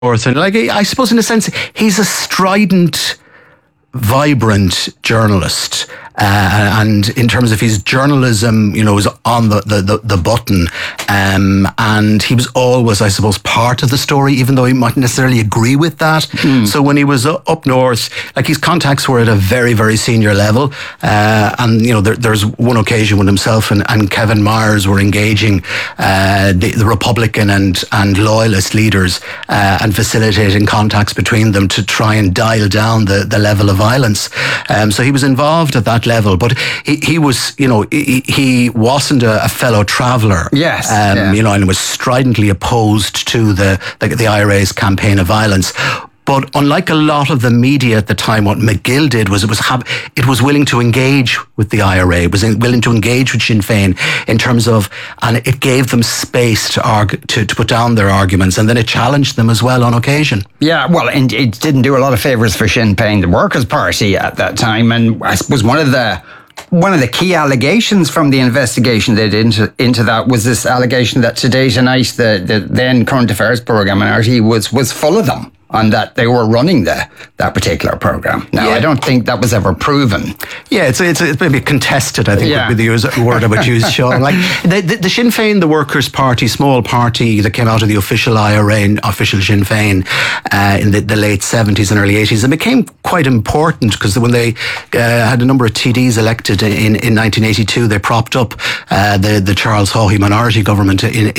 forth. And like, I suppose in a sense, he's a strident, vibrant journalist. And in terms of his journalism, was on the button. And he was always, I suppose, part of the story, even though he mightn't necessarily agree with that. So when he was up north, like, his contacts were at a very, very senior level. And, there's one occasion when himself and Kevin Myers were engaging the Republican and Loyalist leaders and facilitating contacts between them to try and dial down the level of violence. So he was involved at that level, but he was, he wasn't a fellow traveller. Yes. And was stridently opposed to the IRA's campaign of violence. But unlike a lot of the media at the time, what McGill did was it was willing to engage with the IRA, it was willing to engage with Sinn Féin in terms of, and it gave them space to put down their arguments, and then it challenged them as well on occasion. Yeah, well, and it didn't do a lot of favours for Sinn Féin, the Workers' Party at that time, and I suppose one of the key allegations from the investigation they did into that was this allegation that Today Tonight, the then current affairs programme on RTÉ, was full of them, and that they were running that particular programme. Now, I don't think that was ever proven. Yeah, it's maybe contested, I think, would be the word I would use, Sean. Like, the Sinn Féin, the Workers' Party, small party that came out of the official IRA and official Sinn Féin in the late 70s and early 80s, and became quite important because when they had a number of TDs elected in 1982, they propped up the Charles Haughey minority government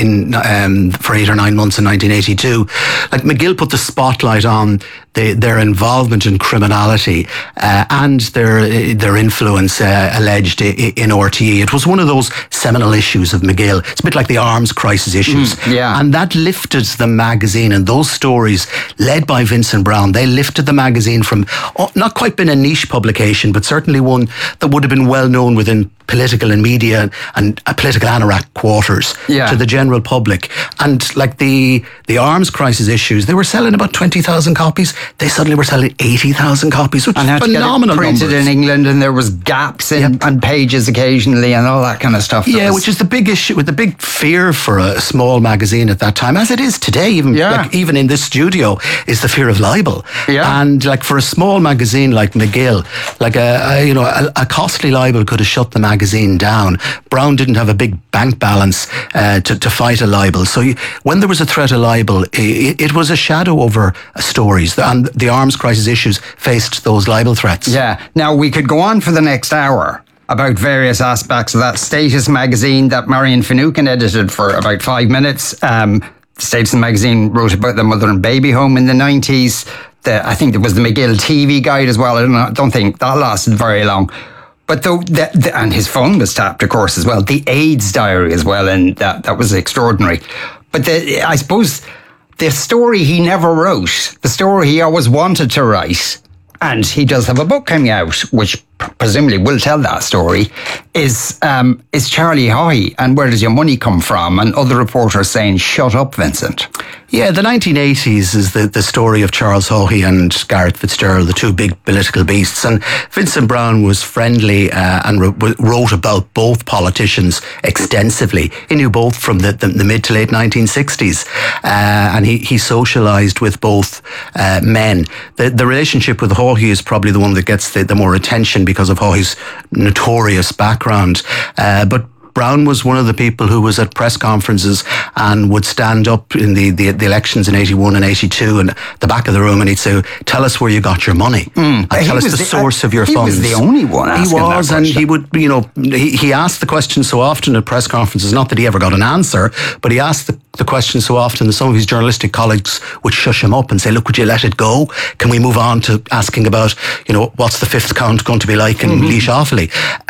for 8 or 9 months in 1982. Like, McGill put the spotlight on their involvement in criminality and their influence alleged in RTÉ. It was one of those seminal issues of McGill. It's a bit like the arms crisis issues. And that lifted the magazine, and those stories, led by Vincent Browne, they lifted the magazine from not quite been a niche publication, but certainly one that would have been well known within political and media and political anorak quarters to the general public. And like the arms crisis issues, they were selling about 20,000 copies. They suddenly were selling 80,000 copies, which is phenomenal printed numbers. In England, and there was gaps in pages occasionally and all that kind of stuff. Which is the big issue, with the big fear for a small magazine at that time, as it is today, even in this studio, is the fear of libel. And like, for a small magazine like McGill, like a costly libel could have shut the magazine down. Browne didn't have a big bank balance to fight a libel. So when there was a threat of libel, it was a shadow over stories. And the arms crisis issues faced those libel threats. Yeah. Now, we could go on for the next hour about various aspects of that. Status magazine that Marion Finucane edited for about 5 minutes. Status magazine wrote about the mother and baby home in the 90s. I think there was the McGill TV guide as well. I don't think that lasted very long. But and his phone was tapped, of course, as well. The AIDS diary as well, and that was extraordinary. But I suppose the story he never wrote, the story he always wanted to write, and he does have a book coming out, which presumably will tell that story, is Charlie Haughey, and Where Does Your Money Come From? And other reporters saying, shut up, Vincent. Yeah, the 1980s is the story of Charles Haughey and Gareth Fitzgerald, the two big political beasts. And Vincent Browne was friendly and wrote about both politicians extensively. He knew both from the mid to late 1960s. And he socialised with both men. The relationship with Haughey is probably the one that gets the more attention because of Haughey's notorious background. But Browne was one of the people who was at press conferences and would stand up in the elections in 81 and 82 and the back of the room, and he'd say, tell us where you got your money. And tell us the source of your funds. He was the only one asking He was, that and he would, he asked the question so often at press conferences, not that he ever got an answer, but he asked the question so often that some of his journalistic colleagues would shush him up and say, look, would you let it go? Can we move on to asking about, what's the fifth count going to be like in Laois Offaly?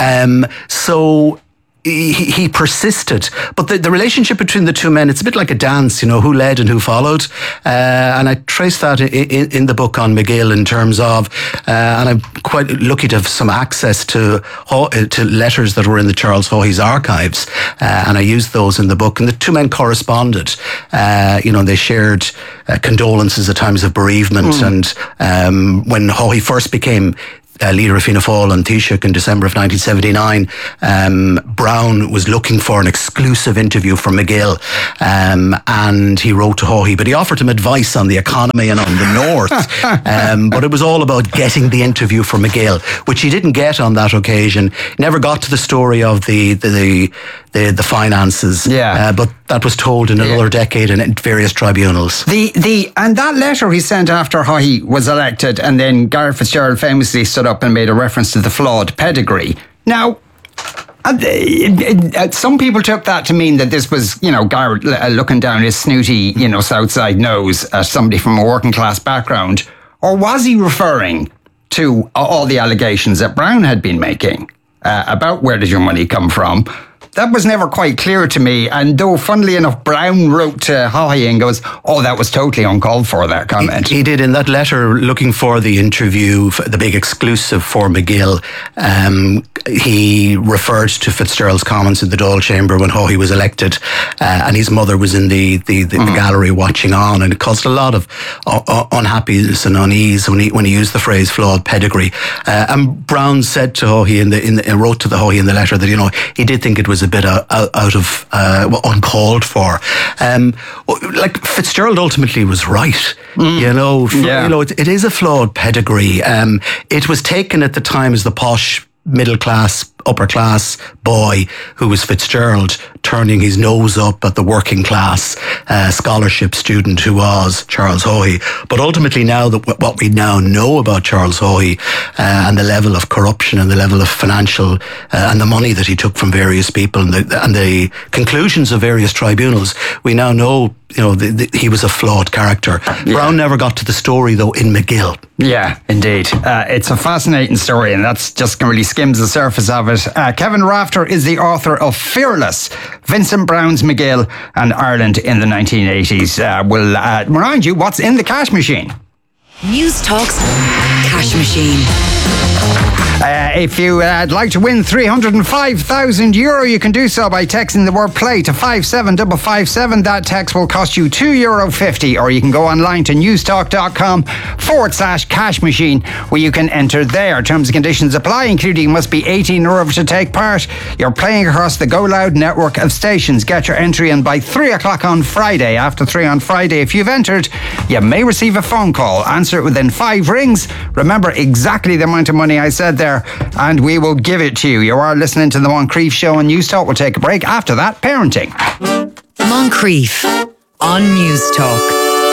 So he persisted, but the relationship between the two men, it's a bit like a dance, who led and who followed, and I trace that in the book on McGill in terms of, and I'm quite lucky to have some access to letters that were in the Charles Haughey's archives, and I used those in the book, and the two men corresponded. They shared condolences at times of bereavement, and when Haughey first became leader of Fianna Fáil and Taoiseach in December of 1979, Brown was looking for an exclusive interview from McGill, and he wrote to Haughey, but he offered him advice on the economy and on the North. But it was all about getting the interview from McGill, which he didn't get on that occasion. Never got to the story of the finances. But that was told in another decade and in various tribunals. And that letter he sent after Haughey was elected, and then Garret FitzGerald famously stood up and made a reference to the flawed pedigree. Now, some people took that to mean that this was, Garret looking down his snooty, south side nose at somebody from a working class background. Or was he referring to all the allegations that Brown had been making about where did your money come from? That was never quite clear to me. And though, funnily enough, Brown wrote to Haughey and goes, that was totally uncalled for, that comment. He did in that letter looking for the interview, the big exclusive for McGill. He referred to FitzGerald's comments in the Dáil chamber when Haughey was elected, and his mother was in the gallery watching on, and it caused a lot of unhappiness and unease when he used the phrase flawed pedigree. And Brown said to Haughey wrote to the Haughey in the letter that he did think it was a bit out of uncalled for. FitzGerald ultimately was right. It is a flawed pedigree. It was taken at the time as the posh middle class, upper class boy who was FitzGerald, turning his nose up at the working class scholarship student who was Charles Haughey. But ultimately, now that what we now know about Charles Haughey and the level of corruption and the level of financial and the money that he took from various people and the conclusions of various tribunals, we now know he was a flawed character. Yeah. Brown never got to the story though in McGill. Yeah, indeed. It's a fascinating story, and that's just really skims the surface of it. Kevin Rafter is the author of Fearless, Vincent Brown's McGill and Ireland in the 1980s. We'll remind you what's in the cash machine. News Talk's cash machine. If you'd like to win €305,000, you can do so by texting the word play to 57557. That text will cost you €2.50, or you can go online to newstalk.com/cash machine, where you can enter there. Terms and conditions apply, including you must be 18 or over to take part. You're playing across the Go Loud network of stations. Get your entry in by 3 o'clock on Friday. After 3 on Friday, if you've entered, you may receive a phone call. Answer it within 5 rings. Remember exactly the amount of money I said there, and we will give it to you. You are listening to the Moncrief Show on News Talk. We'll take a break. After that, parenting. Moncrief on News Talk.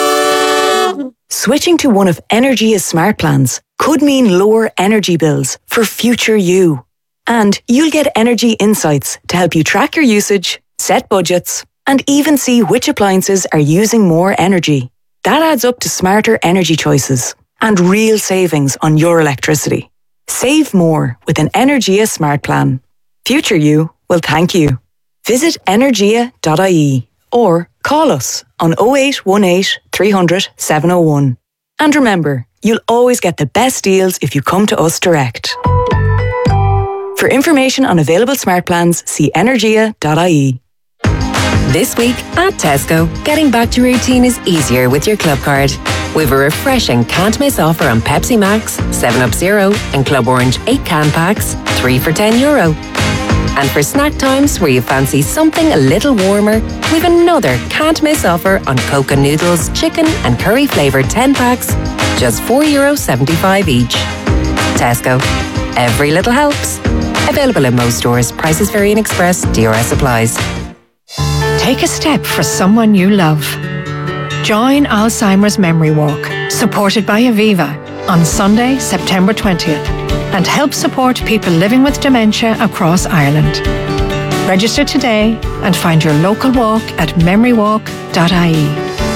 Switching to one of Energia's smart plans could mean lower energy bills for future you. And you'll get energy insights to help you track your usage, set budgets, and even see which appliances are using more energy. That adds up to smarter energy choices and real savings on your electricity. Save more with an Energia smart plan. Future you will thank you. Visit energia.ie or call us on 0818 300 701. And remember, you'll always get the best deals if you come to us direct. For information on available smart plans, see energia.ie. This week at Tesco, getting back to routine is easier with your club card. We've a refreshing can't miss offer on Pepsi Max, 7up Zero and Club Orange 8 can packs, 3 for €10. And for snack times where you fancy something a little warmer, we've another can't miss offer on Coca Noodles, chicken and curry flavoured 10 packs, just €4.75 each. Tesco. Every little helps. Available in most stores. Prices vary in Express. DRS applies. Take a step for someone you love. Join Alzheimer's Memory Walk, supported by Aviva, on Sunday, September 20th, and help support people living with dementia across Ireland. Register today and find your local walk at memorywalk.ie.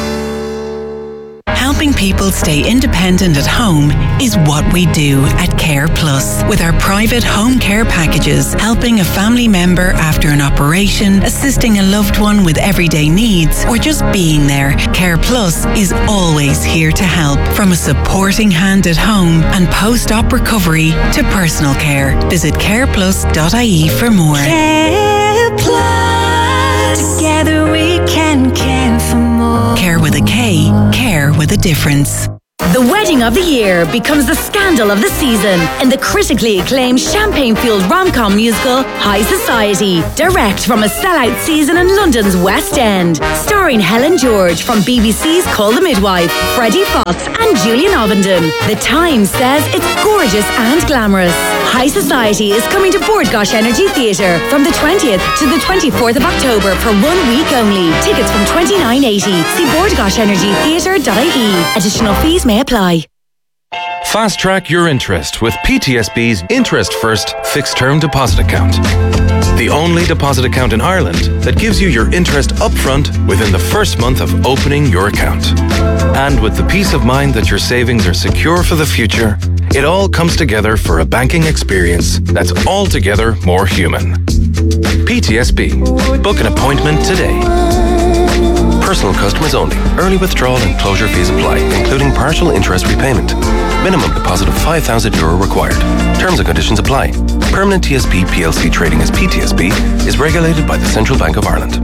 Helping people stay independent at home is what we do at Care Plus. With our private home care packages, helping a family member after an operation, assisting a loved one with everyday needs, or just being there, Care Plus is always here to help. From a supporting hand at home and post-op recovery to personal care. Visit careplus.ie for more. Care Plus. Together we can care for more. Care with a K. Care with a difference. The wedding of the year becomes the scandal of the season in the critically acclaimed champagne-fueled rom-com musical High Society, direct from a sellout season in London's West End. Starring Helen George from BBC's Call the Midwife, Freddie Fox and Julian Ovenden. The Times says it's gorgeous and glamorous. High Society is coming to Bord Gáis Energy Theatre from the 20th to the 24th of October for 1 week only. Tickets from $29.80. See bordgaishenergytheatre.ie. Additional fees may apply. Fast track your interest with PTSB's Interest First Fixed Term Deposit Account. The only deposit account in Ireland that gives you your interest upfront within the first month of opening your account. And with the peace of mind that your savings are secure for the future, it all comes together for a banking experience that's altogether more human. PTSB. Book an appointment today. Personal customers only. Early withdrawal and closure fees apply, including partial interest repayment. Minimum deposit of €5,000 required. Terms and conditions apply. Permanent TSB PLC trading as PTSB is regulated by the Central Bank of Ireland.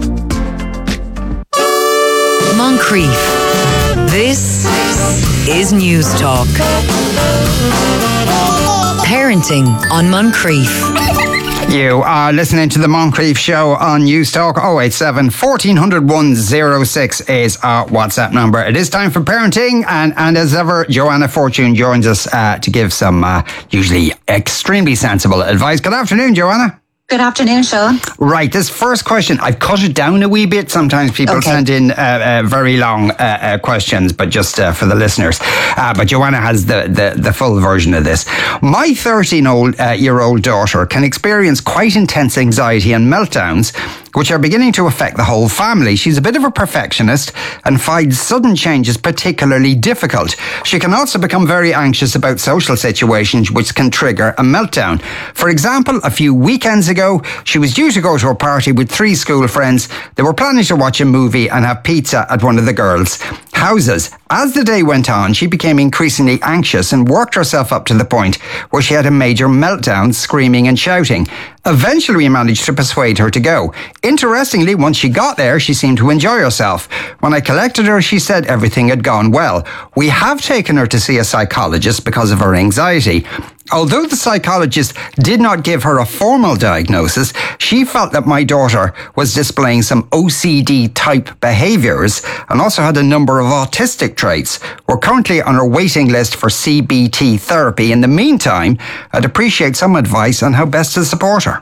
Moncrief. This is News Talk. Parenting on Moncrief. You are listening to the Moncrief Show on News Talk. 087 1400 106 is our WhatsApp number. It is time for parenting, and as ever, Joanna Fortune joins us to give some usually extremely sensible advice. Good afternoon, Joanna. Good afternoon, Sean. Right, this first question, I've cut it down a wee bit. Sometimes people send in very long questions, but just for the listeners. But Joanna has the full version of this. My 13-year-old daughter can experience quite intense anxiety and meltdowns, which are beginning to affect the whole family. She's a bit of a perfectionist and finds sudden changes particularly difficult. She can also become very anxious about social situations, which can trigger a meltdown. For example, a few weekends ago, she was due to go to a party with 3 school friends. They were planning to watch a movie and have pizza at one of the girls' houses. As the day went on, she became increasingly anxious and worked herself up to the point where she had a major meltdown, screaming and shouting. Eventually, we managed to persuade her to go. Interestingly, once she got there, she seemed to enjoy herself. When I collected her, she said everything had gone well. We have taken her to see a psychologist because of her anxiety. Although the psychologist did not give her a formal diagnosis, she felt that my daughter was displaying some OCD-type behaviours and also had a number of autistic traits. We're currently on her waiting list for CBT therapy. In the meantime, I'd appreciate some advice on how best to support her.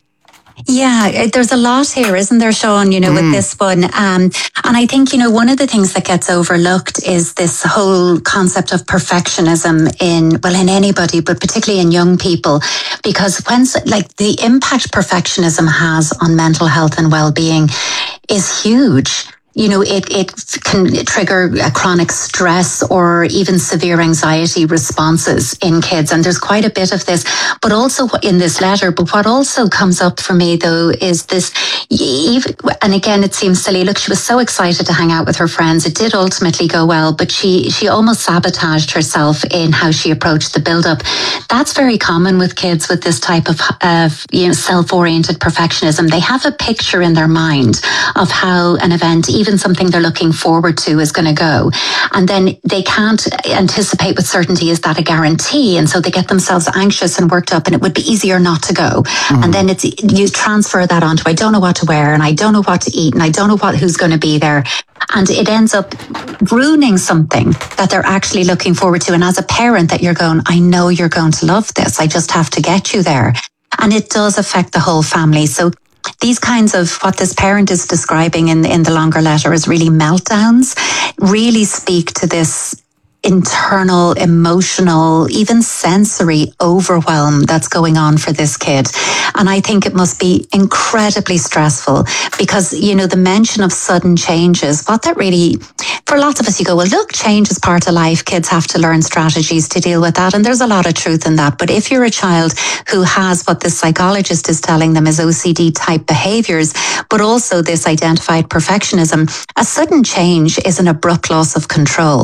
Yeah, there's a lot here, isn't there, Sean, with this one. And I think, one of the things that gets overlooked is this whole concept of perfectionism in anybody, but particularly in young people, because the impact perfectionism has on mental health and well-being is huge. It can trigger a chronic stress or even severe anxiety responses in kids. And there's quite a bit of this, but also in this letter. But what also comes up for me, though, is this, and again, it seems silly. Look, she was so excited to hang out with her friends. It did ultimately go well, but she almost sabotaged herself in how she approached the build-up. That's very common with kids with this type of self-oriented perfectionism. They have a picture in their mind of how an event, even something they're looking forward to, is going to go. And then they can't anticipate with certainty, is that a guarantee? And so they get themselves anxious and worked up, and it would be easier not to go. And then you transfer that onto, I don't know what to wear, and I don't know what to eat, and I don't know who's going to be there. And it ends up ruining something that they're actually looking forward to. And as a parent that you're going, I know you're going to love this. I just have to get you there. And it does affect the whole family. So these kinds of what this parent is describing in the longer letter is really meltdowns, really speak to this internal, emotional, even sensory overwhelm that's going on for this kid. And I think it must be incredibly stressful because, the mention of sudden changes, what that really, for lots of us, you go, well, look, change is part of life. Kids have to learn strategies to deal with that. And there's a lot of truth in that. But if you're a child who has what this psychologist is telling them is OCD type behaviors, but also this identified perfectionism, a sudden change is an abrupt loss of control.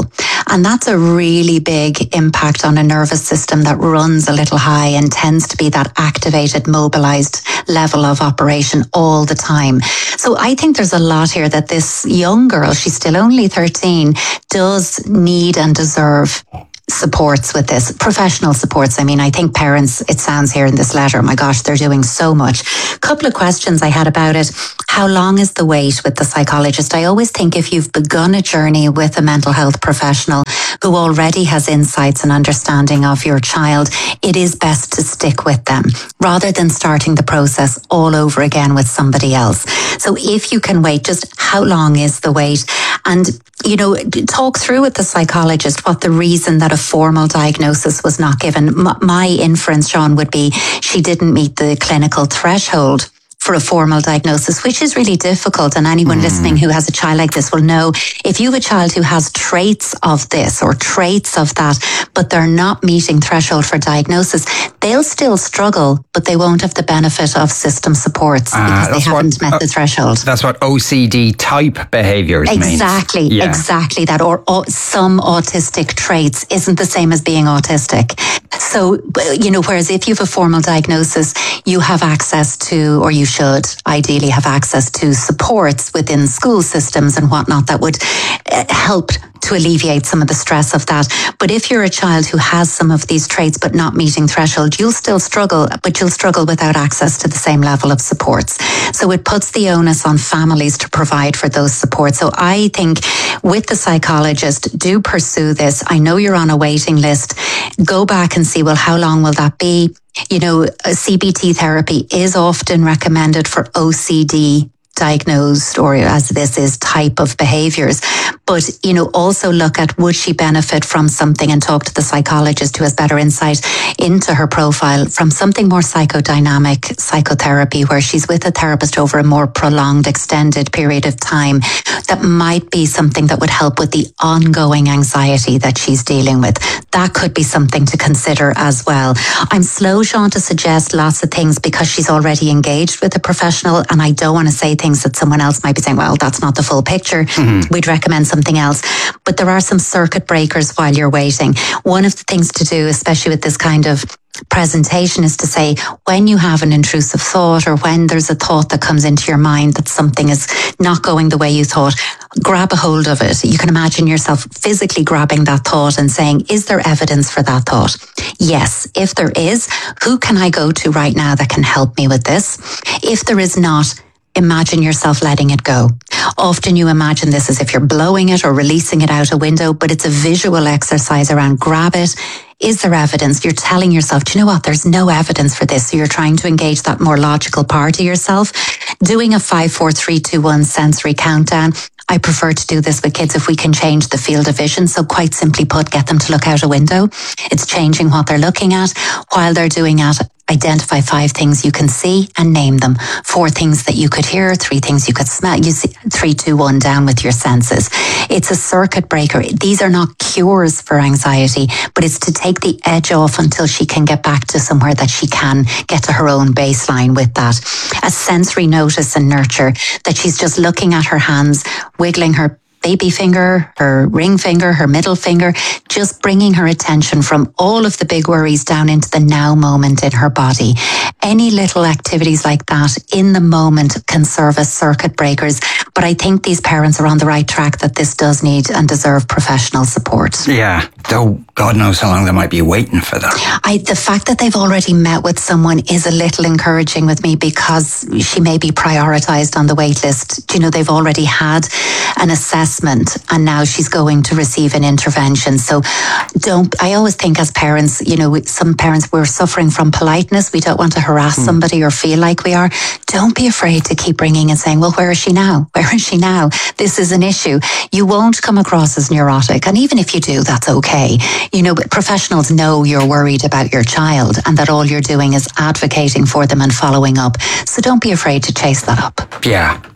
And that's a really big impact on a nervous system that runs a little high and tends to be that activated, mobilized level of operation all the time. So I think there's a lot here that this young girl, she's still only 13, does need and deserve supports with this, professional supports. I mean, I think parents, it sounds here in this letter, my gosh, they're doing so much. Couple of questions I had about it. How long is the wait with the psychologist? I always think if you've begun a journey with a mental health professional who already has insights and understanding of your child, it is best to stick with them rather than starting the process all over again with somebody else. So if you can wait, just how long is the wait? And, you know, talk through with the psychologist what the reason that a formal diagnosis was not given. My inference, Sean, would be she didn't meet the clinical threshold for a formal diagnosis, which is really difficult. And anyone listening who has a child like this will know if you have a child who has traits of this or traits of that, but they're not meeting threshold for diagnosis, they'll still struggle, but they won't have the benefit of system supports because they haven't met the threshold. That's what OCD type behaviours means. Exactly that. Or some autistic traits isn't the same as being autistic. So, you know, whereas if you have a formal diagnosis, you have access to, or you should ideally have access to supports within school systems and whatnot that would help to alleviate some of the stress of that. But if you're a child who has some of these traits but not meeting threshold, you'll still struggle, but you'll struggle without access to the same level of supports. So it puts the onus on families to provide for those supports. So I think with the psychologist, do pursue this. I know you're on a waiting list. Go back and see, well, how long will that be? You know, CBT therapy is often recommended for OCD diagnosed, or as this is, type of behaviours. But, you know, also look at, would she benefit from something, and talk to the psychologist who has better insight into her profile, from something more psychodynamic psychotherapy, where she's with a therapist over a more prolonged, extended period of time. That might be something that would help with the ongoing anxiety that she's dealing with. That could be something to consider as well. I'm slow, Sean, to suggest lots of things because she's already engaged with a professional, and I don't want to say things that someone else might be saying, well, that's not the full picture. We'd recommend something else. But there are some circuit breakers while you're waiting. One of the things to do, especially with this kind of presentation, is to say, when you have an intrusive thought, or when there's a thought that comes into your mind that something is not going the way you thought, grab a hold of it. You can imagine yourself physically grabbing that thought and saying, is there evidence for that thought? Yes. If there is, who can I go to right now that can help me with this? If there is not, imagine yourself letting it go. Often you imagine this as if you're blowing it or releasing it out a window, but it's a visual exercise around grab it. Is there evidence? You're telling yourself, do you know what? There's no evidence for this. So you're trying to engage that more logical part of yourself. Doing a 5, 4, 3, 2, 1 sensory countdown. I prefer to do this with kids if we can change the field of vision. So quite simply put, get them to look out a window. It's changing what they're looking at. While they're doing it, identify 5 things you can see and name them. 4 things that you could hear, 3 things you could smell. You see, 3, 2, 1 down with your senses. It's a circuit breaker. These are not cures for anxiety, but it's to take the edge off until she can get back to somewhere that she can get to her own baseline with that. A sensory notice and nurture, that she's just looking at her hands, wiggling her baby finger, her ring finger, her middle finger, just bringing her attention from all of the big worries down into the now moment in her body. Any little activities like that in the moment can serve as circuit breakers. But I think these parents are on the right track, that this does need and deserve professional support. Yeah, though God knows how long they might be waiting for that. The fact that they've already met with someone is a little encouraging with me, because she may be prioritised on the wait list. You know, they've already had an assessment and now she's going to receive an intervention. So I always think as parents, you know, some parents, we're suffering from politeness. We don't want to harass somebody or feel like we are. Don't be afraid to keep ringing and saying, well, where is she now? Where is she now? This is an issue. You won't come across as neurotic. And even if you do, that's okay. You know, but professionals know you're worried about your child and that all you're doing is advocating for them and following up. So don't be afraid to chase that up. Yeah.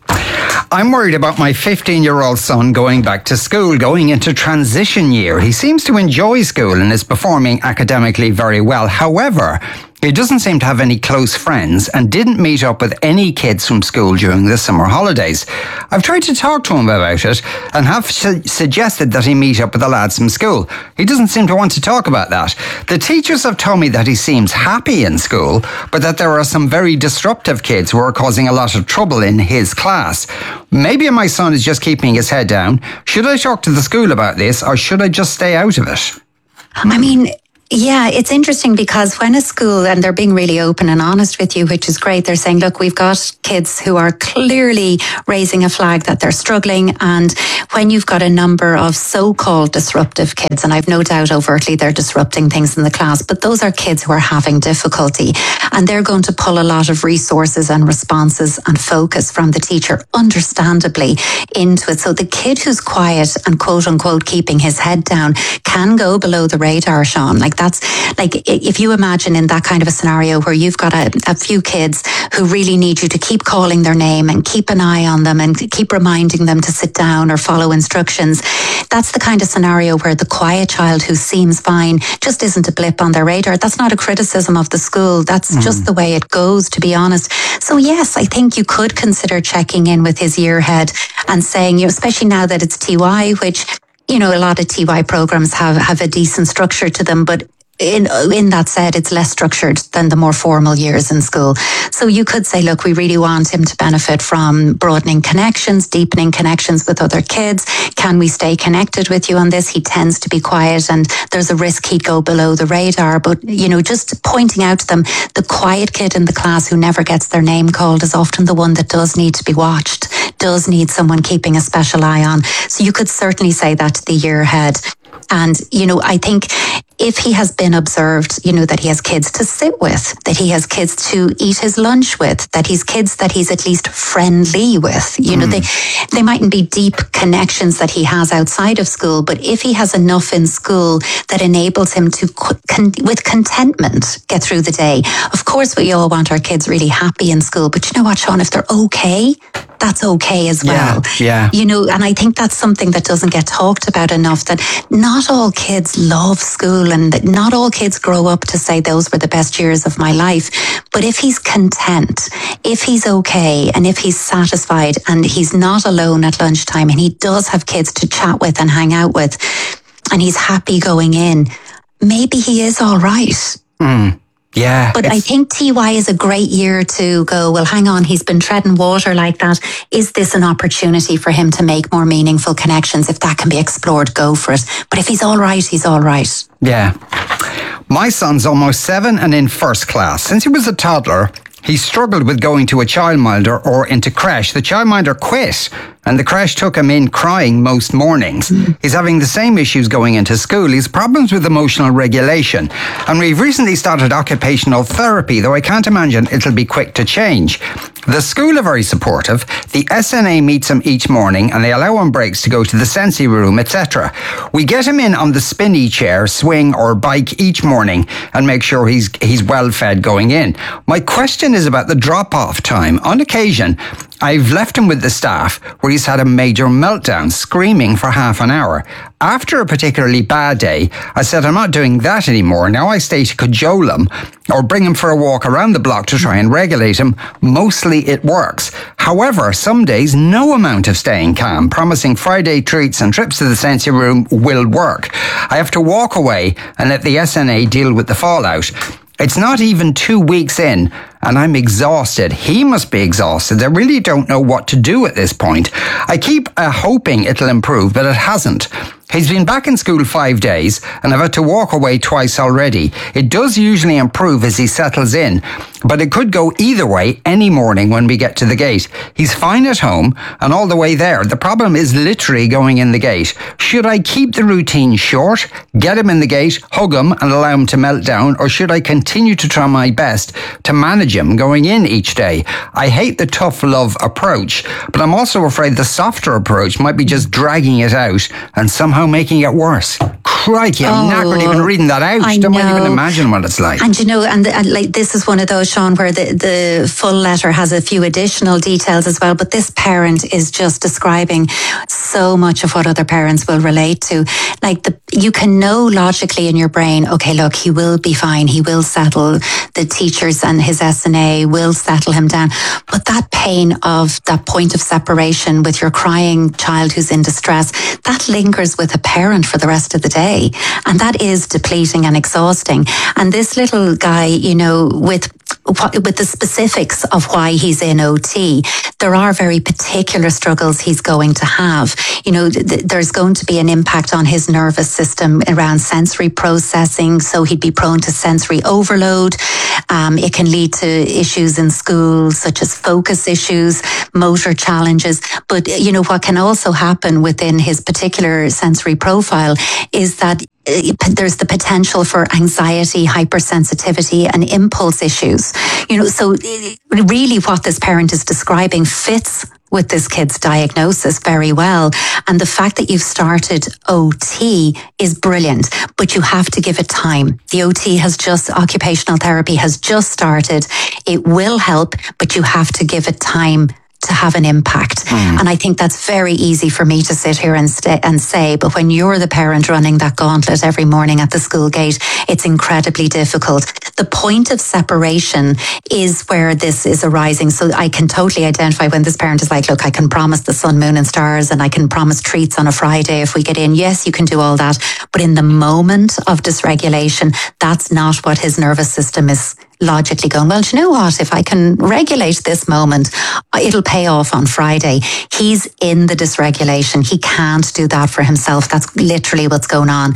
I'm worried about my 15-year-old son going back to school, going into transition year. He seems to enjoy school and is performing academically very well. However, he doesn't seem to have any close friends and didn't meet up with any kids from school during the summer holidays. I've tried to talk to him about it and have suggested that he meet up with the lads from school. He doesn't seem to want to talk about that. The teachers have told me that he seems happy in school, but that there are some very disruptive kids who are causing a lot of trouble in his class. Maybe my son is just keeping his head down. Should I talk to the school about this, or should I just stay out of it? I mean, yeah, it's interesting because when a school, and they're being really open and honest with you, which is great, they're saying, look, we've got kids who are clearly raising a flag that they're struggling. And when you've got a number of so-called disruptive kids, and I've no doubt overtly they're disrupting things in the class, but those are kids who are having difficulty, and they're going to pull a lot of resources and responses and focus from the teacher, understandably, into it. So the kid who's quiet and quote unquote keeping his head down can go below the radar, Sean. Like that's like, if you imagine in that kind of a scenario where you've got a few kids who really need you to keep calling their name and keep an eye on them and keep reminding them to sit down or follow instructions, that's the kind of scenario where the quiet child who seems fine just isn't a blip on their radar. That's not a criticism of the school. That's just the way it goes, to be honest. So yes, I think you could consider checking in with his year head and saying, you know, especially now that it's TY, which, you know, a lot of TY programs have a decent structure to them, but in that said, it's less structured than the more formal years in school. So you could say, look, we really want him to benefit from broadening connections, deepening connections with other kids. Can we stay connected with you on this? He tends to be quiet and there's a risk he'd go below the radar. But, you know, just pointing out to them, the quiet kid in the class who never gets their name called is often the one that does need to be watched, does need someone keeping a special eye on. So you could certainly say that to the year head. And, you know, I think if he has been observed, you know, that he has kids to sit with, that he has kids to eat his lunch with, that he's kids that he's at least friendly with, you know, they mightn't be deep connections that he has outside of school, but if he has enough in school that enables him to, with contentment, get through the day. Of course, we all want our kids really happy in school, but you know what, Sean, if they're okay, that's okay as well. Yeah. You know, and I think that's something that doesn't get talked about enough, that not all kids love school and that not all kids grow up to say those were the best years of my life. But if he's content, if he's okay, and if he's satisfied and he's not alone at lunchtime and he does have kids to chat with and hang out with and he's happy going in, maybe he is all right. Yeah. But I think TY is a great year to go, well, hang on, he's been treading water like that. Is this an opportunity for him to make more meaningful connections? If that can be explored, go for it. But if he's all right, he's all right. Yeah. My son's almost 7 and in first class. Since he was a toddler, he struggled with going to a childminder or into creche. The childminder quit and the creche took him in crying most mornings. He's having the same issues going into school. He's problems with emotional regulation. And we've recently started occupational therapy, though I can't imagine it'll be quick to change. The school are very supportive. The SNA meets him each morning and they allow him breaks to go to the sensory room, etc. We get him in on the spinny chair, swing or bike each morning and make sure he's well fed going in. My question is about the drop-off time. On occasion, I've left him with the staff where he's had a major meltdown, screaming for half an hour. After a particularly bad day, I said, I'm not doing that anymore. Now I stay to cajole him or bring him for a walk around the block to try and regulate him. Mostly it works. However, some days, no amount of staying calm, promising Friday treats and trips to the sensory room will work. I have to walk away and let the SNA deal with the fallout. It's not even 2 weeks in and I'm exhausted. He must be exhausted. I really don't know what to do at this point. I keep hoping it'll improve, but it hasn't. He's been back in school 5 days and I've had to walk away twice already. It does usually improve as he settles in, but it could go either way any morning when we get to the gate. He's fine at home and all the way there. The problem is literally going in the gate. Should I keep the routine short, get him in the gate, hug him and allow him to melt down, or should I continue to try my best to manage him going in each day? I hate the tough love approach, but I'm also afraid the softer approach might be just dragging it out and somehow somehow making it worse. Crikey, I'm knackered even reading that out. I don't even imagine what it's like. And like this is one of those, Sean, where the full letter has a few additional details as well, but this parent is just describing so much of what other parents will relate to. Like you can know logically in your brain, okay, look, he will be fine, he will settle, the teachers and his SNA will settle him down. But that pain of that point of separation with your crying child who's in distress, that lingers with a parent for the rest of the day. And that is depleting and exhausting. And this little guy, you know, with the specifics of why he's in OT, there are very particular struggles he's going to have. You know, there's going to be an impact on his nervous system around sensory processing, so he'd be prone to sensory overload. It can lead to issues in school, such as focus issues, motor challenges. But, you know, what can also happen within his particular sensory profile is that there's the potential for anxiety, hypersensitivity, and impulse issues. You know, so really what this parent is describing fits with this kid's diagnosis very well. And the fact that you've started OT is brilliant, but you have to give it time. The occupational therapy has just started. It will help, but you have to give it time to have an impact. And I think that's very easy for me to sit here and say, but when you're the parent running that gauntlet every morning at the school gate, it's incredibly difficult. The point of separation is where this is arising. So I can totally identify when this parent is like, look, I can promise the sun, moon and stars, and I can promise treats on a Friday if we get in. Yes, you can do all that. But in the moment of dysregulation, that's not what his nervous system is logically going, well, do you know what? If I can regulate this moment, it'll pay off on Friday. He's in the dysregulation. He can't do that for himself. That's literally what's going on.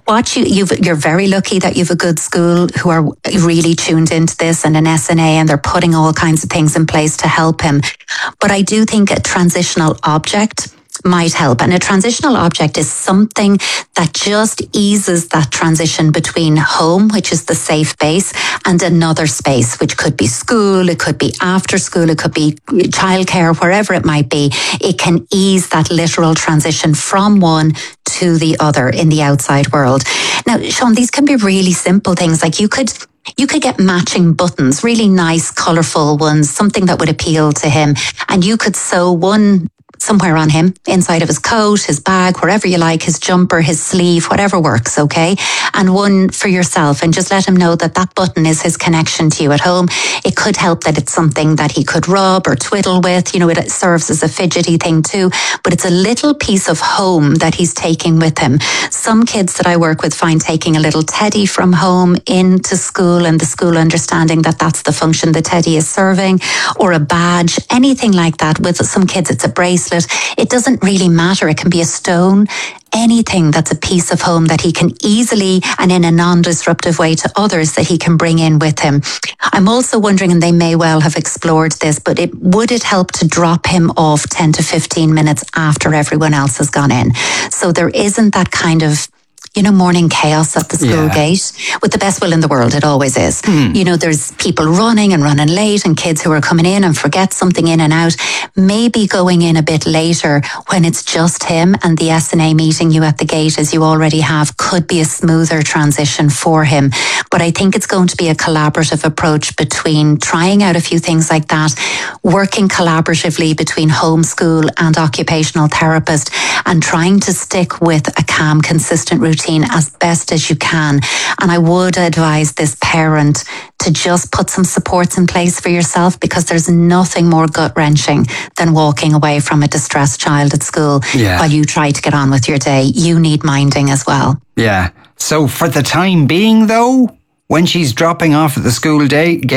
You're very lucky that you've a good school who are really tuned into this and an SNA, and they're putting all kinds of things in place to help him. But I do think a transitional object might help. And a transitional object is something that just eases that transition between home, which is the safe base, and another space, which could be school, it could be after school, it could be childcare, wherever it might be. It can ease that literal transition from one to the other in the outside world. Now, Sean, these can be really simple things. Like you could get matching buttons, really nice, colourful ones, something that would appeal to him. And you could sew one somewhere on him, inside of his coat, his bag, wherever you like, his jumper, his sleeve, whatever works, okay? And one for yourself, and just let him know that that button is his connection to you at home. It could help that it's something that he could rub or twiddle with. You know, it serves as a fidgety thing too, but it's a little piece of home that he's taking with him. Some kids that I work with find taking a little teddy from home into school, and the school understanding that that's the function the teddy is serving, or a badge, anything like that. With some kids, it's a bracelet. It doesn't really matter. It can be a stone, anything that's a piece of home that he can easily and in a non-disruptive way to others that he can bring in with him. I'm also wondering, and they may well have explored this, but would it help to drop him off 10 to 15 minutes after everyone else has gone in? So there isn't that kind of, you know, morning chaos at the school gate. With the best will in the world, it always is. You know, there's people running late, and kids who are coming in and forget something in and out. Maybe going in a bit later when it's just him and the SNA meeting you at the gate, as you already have, could be a smoother transition for him. But I think it's going to be a collaborative approach between trying out a few things like that, working collaboratively between homeschool and occupational therapist, and trying to stick with a calm, consistent routine as best as you can. And I would advise this parent to just put some supports in place for yourself, because there's nothing more gut-wrenching than walking away from a distressed child at school while you try to get on with your day. You need minding as well. Yeah. So for the time being, though, when she's dropping off at the school gate,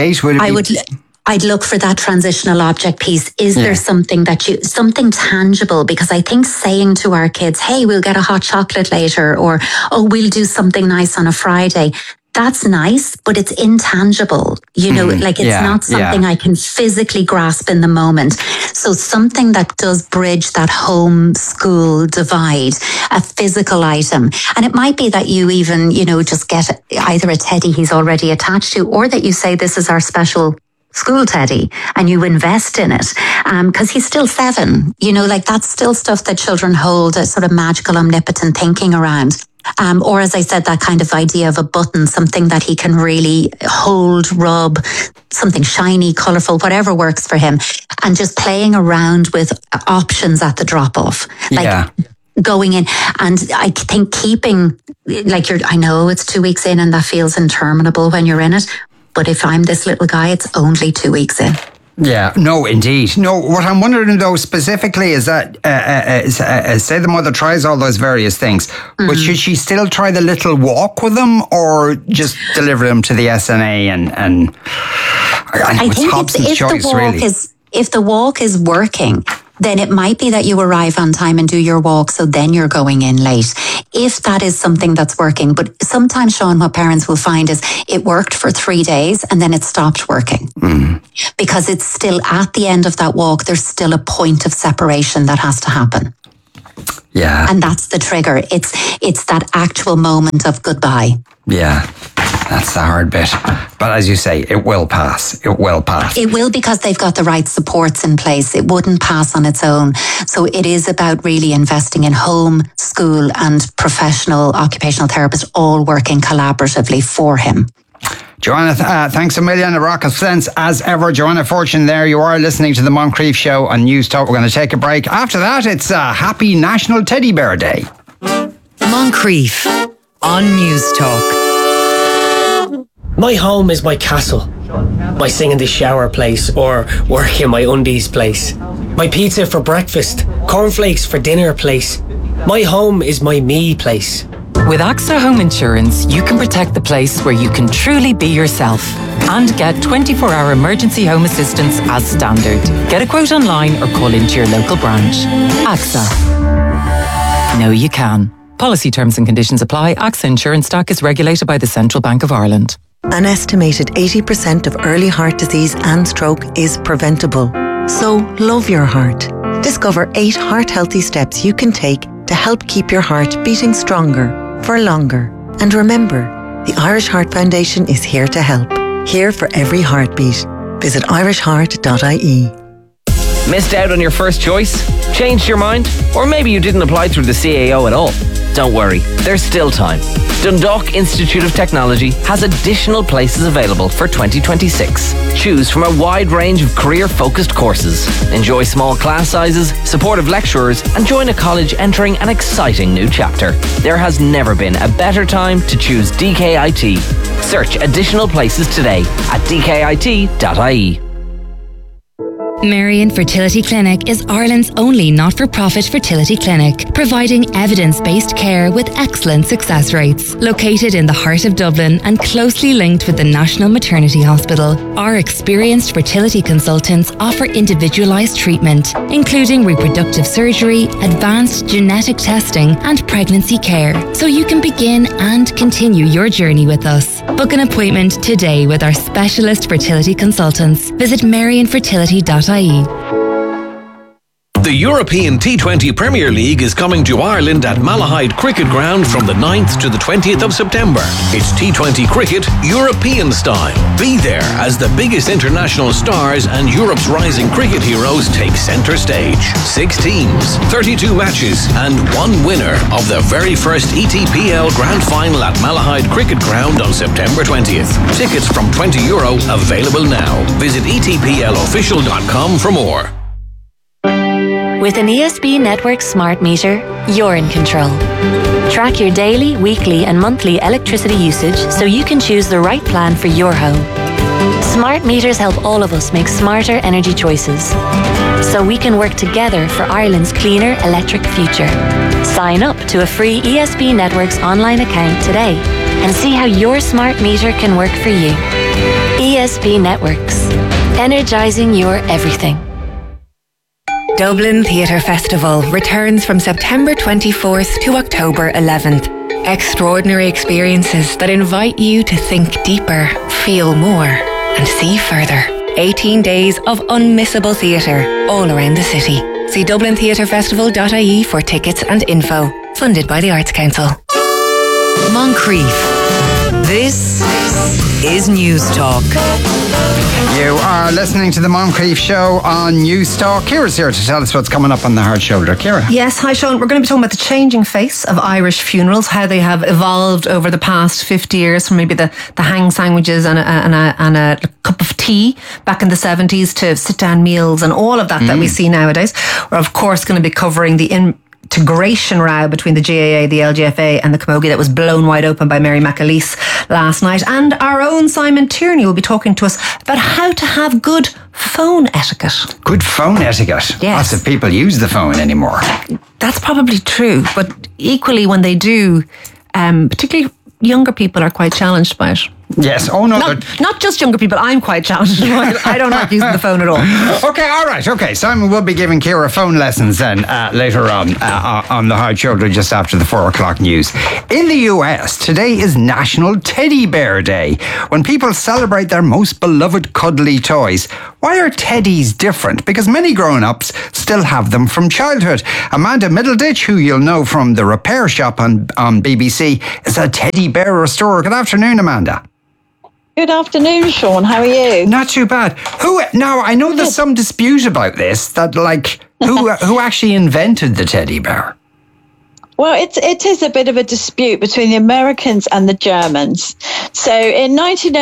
I'd look for that transitional object piece. Is there something something tangible? Because I think saying to our kids, hey, we'll get a hot chocolate later, or, oh, we'll do something nice on a Friday, that's nice, but it's intangible. You know, like it's not something I can physically grasp in the moment. So something that does bridge that home-school divide, a physical item. And it might be that you even, you know, just get either a teddy he's already attached to, or that you say, this is our special school teddy and you invest in it, because he's still 7, like that's still stuff that children hold a sort of magical, omnipotent thinking around. Or as I said, that kind of idea of a button, something that he can really hold, rub, something shiny, colourful, whatever works for him, and just playing around with options at the drop-off. Going in, and I think keeping, I know it's 2 weeks in and that feels interminable when you're in it, but if I'm this little guy, it's only 2 weeks in. Yeah, no, indeed. No, what I'm wondering though specifically is that, say the mother tries all those various things, but should she still try the little walk with them, or just deliver them to the SNA and I think if the walk is working, then it might be that you arrive on time and do your walk, so then you're going in late. If that is something that's working. But sometimes, Sean, what parents will find is it worked for 3 days and then it stopped working. Because it's still at the end of that walk, there's still a point of separation that has to happen. Yeah. And that's the trigger. It's that actual moment of goodbye. Yeah. That's the hard bit. But as you say, it will pass. It will pass. It will, because they've got the right supports in place. It wouldn't pass on its own. So it is about really investing in home, school and professional occupational therapists all working collaboratively for him. Joanna, thanks a million. A rocket sense as ever. Joanna Fortune there. You are listening to the Moncrief Show on News Talk. We're going to take a break. After that, it's Happy National Teddy Bear Day. Moncrief on News Talk. My home is my castle. My sing in the shower place, or work in my undies place. My pizza for breakfast, cornflakes for dinner place. My home is my me place. With AXA Home Insurance, you can protect the place where you can truly be yourself and get 24-hour emergency home assistance as standard. Get a quote online or call into your local branch. AXA. No, you can. Policy terms and conditions apply. AXA Insurance Stock is regulated by the Central Bank of Ireland. An estimated 80% of early heart disease and stroke is preventable. So love your heart. Discover 8 heart-healthy steps you can take to help keep your heart beating stronger for longer. And remember, the Irish Heart Foundation is here to help. Here for every heartbeat. Visit irishheart.ie. Missed out on your first choice? Changed your mind? Or maybe you didn't apply through the CAO at all? Don't worry, there's still time. Dundalk Institute of Technology has additional places available for 2026. Choose from a wide range of career-focused courses. Enjoy small class sizes, supportive lecturers, and join a college entering an exciting new chapter. There has never been a better time to choose DKIT. Search additional places today at dkit.ie. Marion Fertility Clinic is Ireland's only not-for-profit fertility clinic, providing evidence-based care with excellent success rates. Located in the heart of Dublin and closely linked with the National Maternity Hospital, our experienced fertility consultants offer individualised treatment, including reproductive surgery, advanced genetic testing and pregnancy care, so you can begin and continue your journey with us. Book an appointment today with our specialist fertility consultants. Visit marionfertility.ie. The European T20 Premier League is coming to Ireland at Malahide Cricket Ground from the 9th to the 20th of September. It's T20 cricket European style. Be there as the biggest international stars and Europe's rising cricket heroes take centre stage. 6 teams, 32 matches and 1 winner of the very first ETPL Grand Final at Malahide Cricket Ground on September 20th. Tickets from €20 available now. Visit etplofficial.com for more. With an ESB Network smart meter, you're in control. Track your daily, weekly and monthly electricity usage so you can choose the right plan for your home. Smart meters help all of us make smarter energy choices, so we can work together for Ireland's cleaner electric future. Sign up to a free ESB Networks online account today and see how your smart meter can work for you. ESB Networks. Energising your everything. Dublin Theatre Festival returns from September 24th to October 11th. Extraordinary experiences that invite you to think deeper, feel more, and see further. 18 days of unmissable theatre all around the city. See dublintheatrefestival.ie for tickets and info. Funded by the Arts Council. Moncrief This is News Talk. You are listening to the Moncrief Show on News Talk. Ciara's here to tell us what's coming up on the Hard Shoulder. Ciara. Yes, hi Sean. We're going to be talking about the changing face of Irish funerals, how they have evolved over the past 50 years from maybe the hang sandwiches and a cup of tea back in the 70s to sit-down meals and all of that we see nowadays. We're of course going to be covering the integration row between the GAA, the LGFA and the Camogie that was blown wide open by Mary McAleese last night. And our own Simon Tierney will be talking to us about how to have good phone etiquette. Good phone etiquette? Yes. Lots of people use the phone anymore. That's probably true, but equally when they do, particularly younger people are quite challenged by it. Yes. Oh, no. Not just younger people. I'm quite challenged. I don't like using the phone at all. Okay, all right. Okay, Simon will be giving Ciara phone lessons then later on the Hard Shoulder just after the 4 o'clock news. In the US, today is National Teddy Bear Day, when people celebrate their most beloved cuddly toys. Why are teddies different? Because many grown-ups still have them from childhood. Amanda Middleditch, who you'll know from The Repair Shop on BBC, is a teddy bear restorer. Good afternoon, Amanda. Good afternoon, Sean. How are you? Not too bad. Now, I know there's some dispute about this, that who actually invented the teddy bear? Well, it is a bit of a dispute between the Americans and the Germans. So in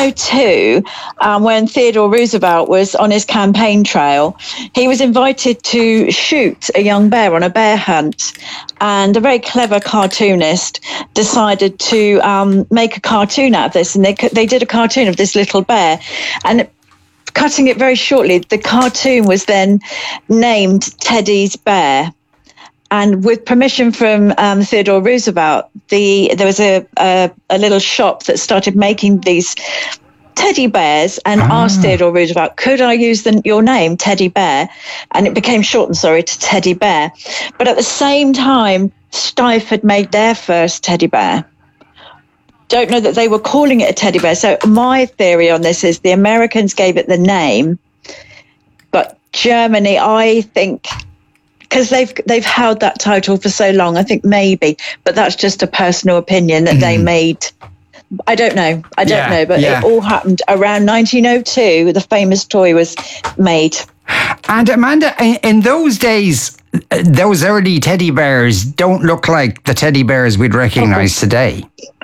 1902, when Theodore Roosevelt was on his campaign trail, he was invited to shoot a young bear on a bear hunt. And a very clever cartoonist decided to make a cartoon out of this. And they did a cartoon of this little bear. And cutting it very shortly, the cartoon was then named Teddy's Bear. And with permission from Theodore Roosevelt, there was a little shop that started making these teddy bears and asked Theodore Roosevelt, could I use your name, Teddy Bear? And it became shortened, to Teddy Bear. But at the same time, Steiff had made their first teddy bear. Don't know that they were calling it a teddy bear. So my theory on this is the Americans gave it the name, but Germany, I think, because they've held that title for so long, I think maybe, but that's just a personal opinion that they made. I don't know, but it all happened around 1902. The famous toy was made. And Amanda, in those days, those early teddy bears don't look like the teddy bears we'd recognise today.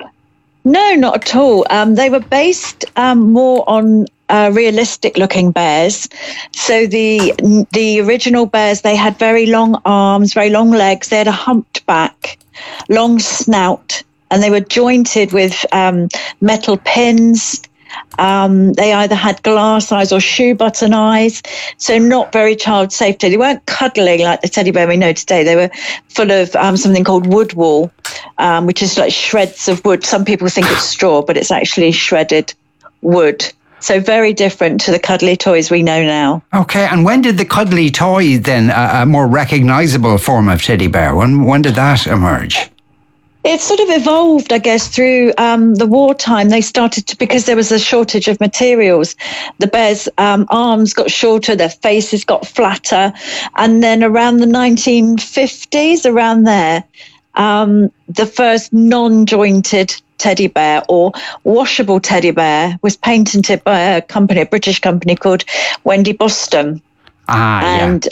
No, not at all. They were based more on realistic looking bears. So the original bears, they had very long arms, very long legs. They had a humped back, long snout, and they were jointed with metal pins. They either had glass eyes or shoe button eyes, so not very child safe. They weren't cuddling like the teddy bear we know today. They were full of something called wood wool, which is like shreds of wood. Some people think it's straw, but it's actually shredded wood. So very different to the cuddly toys we know now. Okay, and when did the cuddly toy then, a more recognisable form of teddy bear, when did that emerge? It sort of evolved, I guess, through the wartime. They started to, because there was a shortage of materials, the bears' arms got shorter, their faces got flatter. And then around the 1950s, around there, the first non-jointed teddy bear or washable teddy bear was patented by a British company called Wendy Boston. And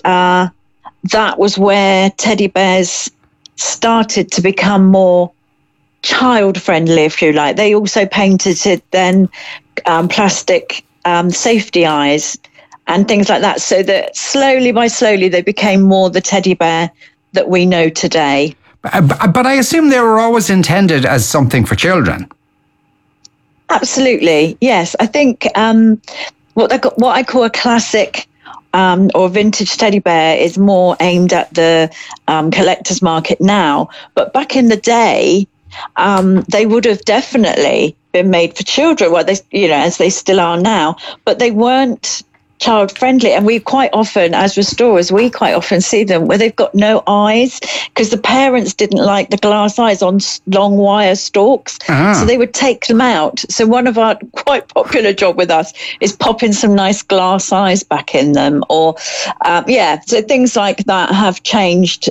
that was where teddy bears started to become more child friendly, if you like. They also painted it then plastic safety eyes and things like that, so that slowly by slowly they became more the teddy bear that we know today. But I assume they were always intended as something for children. Absolutely, yes. I think what I call a classic or vintage teddy bear is more aimed at the collector's market now. But back in the day, they would have definitely been made for children, well, as they still are now. But they weren't child friendly, and we quite often, as restorers, see them where they've got no eyes because the parents didn't like the glass eyes on long wire stalks, so they would take them out. So one of our quite popular job with us is popping some nice glass eyes back in them, or so things like that have changed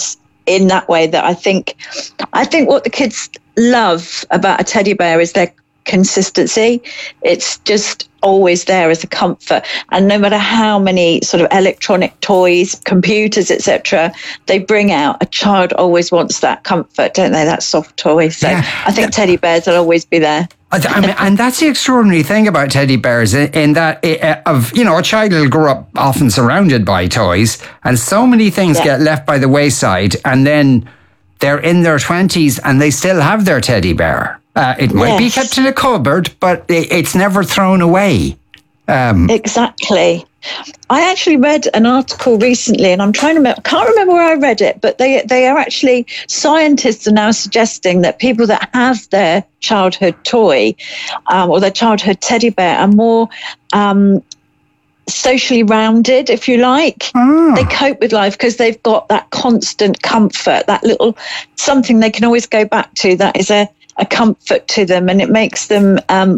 in that way. That I think what the kids love about a teddy bear is their consistency. It's just always there as a comfort. And no matter how many sort of electronic toys, computers, etc., they bring out, a child always wants that comfort, don't they? That soft toy. So I think teddy bears will always be there. I mean, and that's the extraordinary thing about teddy bears, in that a child will grow up often surrounded by toys, and so many things get left by the wayside, and then they're in their 20s and they still have their teddy bear. It might be kept in a cupboard, but it's never thrown away. Exactly. I actually read an article recently, and I'm trying to remember, can't remember where I read it, but they are actually, scientists are now suggesting that people that have their childhood toy or their childhood teddy bear are more socially rounded, if you like. They cope with life because they've got that constant comfort, that little something they can always go back to that is a comfort to them, and it makes them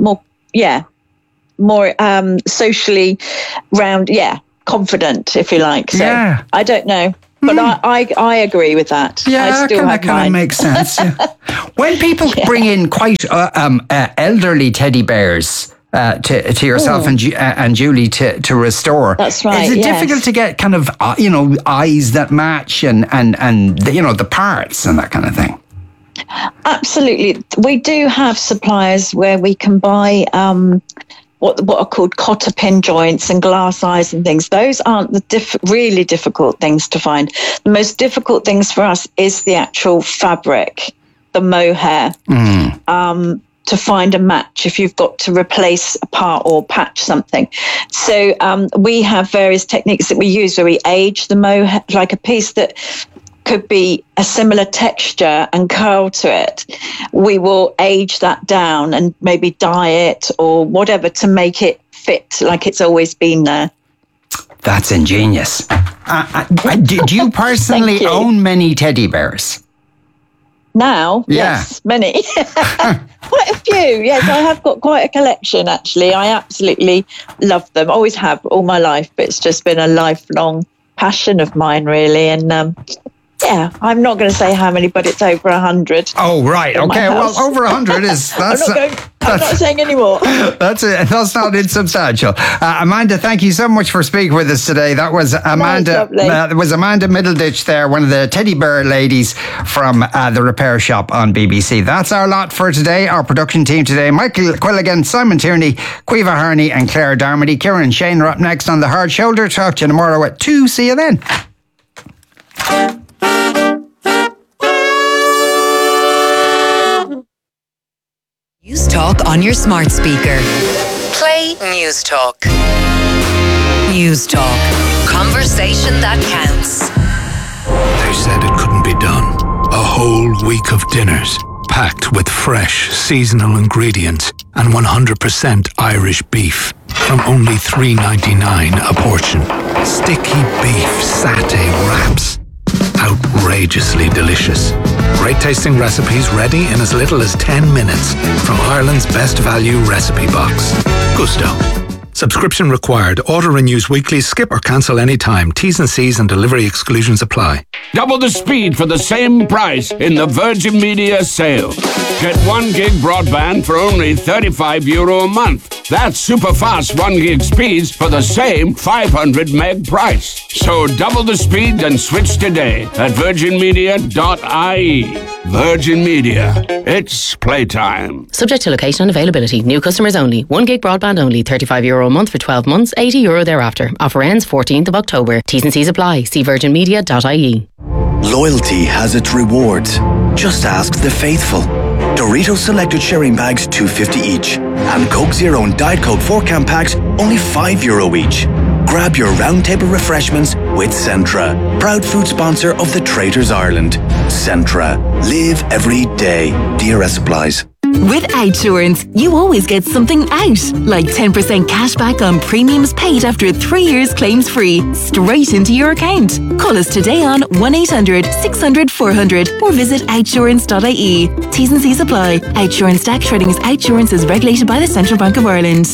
more socially confident, if you like. So I don't know, but I agree with that. Yeah, I still that kind of makes sense. When people bring in quite elderly teddy bears to yourself and Julie to restore, that's right. Is it difficult to get kind of eyes that match and the parts and that kind of thing? Absolutely. We do have suppliers where we can buy what are called cotter pin joints and glass eyes and things. Those aren't the really difficult things to find. The most difficult things for us is the actual fabric, the mohair, to find a match if you've got to replace a part or patch something. So we have various techniques that we use where we age the mohair, like a piece that could be a similar texture and curl to it. We will age that down and maybe dye it or whatever to make it fit like it's always been there. That's ingenious. Do you personally own many teddy bears? Now? Yes, many. Quite a few. Yes, I have got quite a collection, actually. I absolutely love them. Always have all my life, but it's just been a lifelong passion of mine, really. And I'm not going to say how many, but it's over 100. Oh, right. Okay. Well, over 100 is... I'm not saying any more. That's not insubstantial. Amanda, thank you so much for speaking with us today. That was Amanda. That was Amanda Middleditch there, one of the teddy bear ladies from the repair shop on BBC. That's our lot for today. Our production team today: Michael Quilligan, Simon Tierney, Caoimhe Harney, and Claire Darmody. Kieran and Shane are up next on The Hard Shoulder. Talk to you tomorrow at 2. See you then. News Talk on your smart speaker. Play News Talk. News Talk. Conversation that counts. They said it couldn't be done. A whole week of dinners, packed with fresh, seasonal ingredients and 100% Irish beef from only $3.99 a portion. Sticky beef satay wraps. Outrageously delicious. Great tasting recipes ready in as little as 10 minutes from Ireland's best value recipe box. Gusto. Subscription required. Order renews weekly. Skip or cancel anytime. T's and C's and delivery exclusions apply. Double the speed for the same price in the Virgin Media sale. Get 1 gig broadband for only €35 a month. That's super fast 1 gig speeds for the same 500 meg price. So double the speed and switch today at virginmedia.ie. Virgin Media. It's playtime. Subject to location and availability. New customers only. 1 gig broadband only. €35 a month for 12 months. €80 thereafter. Offer ends 14th of October. T's and C's apply. See virginmedia.ie. Loyalty has its rewards. Just ask the faithful. Doritos Selected Sharing Bags, $2.50 each. And Coke Zero and Diet Coke 4-can packs, only €5 each. Grab your roundtable refreshments with Centra, proud food sponsor of the Traitors Ireland. Centra. Live every day. DRS supplies. With Outsurance, you always get something out, like 10% cash back on premiums paid after 3 years claims free, straight into your account. Call us today on 1-800-600-400 or visit outsurance.ie. T's and C's apply. Outsurance tax trading is Outsurance is regulated by the Central Bank of Ireland.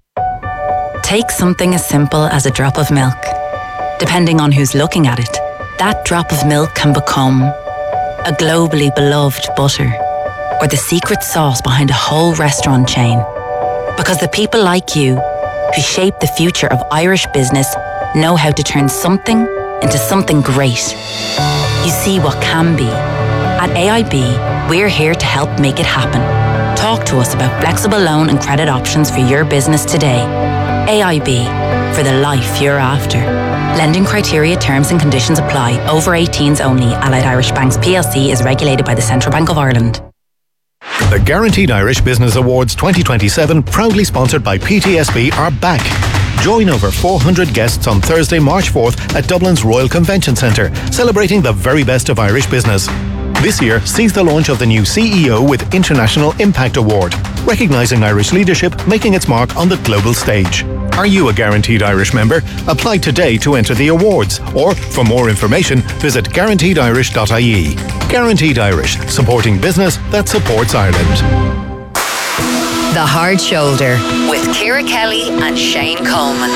Take something as simple as a drop of milk. Depending on who's looking at it, that drop of milk can become a globally beloved butter. or the secret sauce behind a whole restaurant chain. Because the people like you, who shape the future of Irish business, know how to turn something into something great. You see what can be. At AIB, we're here to help make it happen. Talk to us about flexible loan and credit options for your business today. AIB, for the life you're after. Lending criteria, terms and conditions apply. Over 18s only. Allied Irish Banks PLC is regulated by the Central Bank of Ireland. The Guaranteed Irish Business Awards 2027, proudly sponsored by PTSB, are back. Join over 400 guests on Thursday, March 4th at Dublin's Royal Convention Centre, celebrating the very best of Irish business. This year sees the launch of the new CEO with International Impact Award, recognising Irish leadership making its mark on the global stage. Are you a Guaranteed Irish member? Apply today to enter the awards, or for more information, visit guaranteedirish.ie. Guaranteed Irish, supporting business that supports Ireland. The Hard Shoulder with Ciara Kelly and Shane Coleman.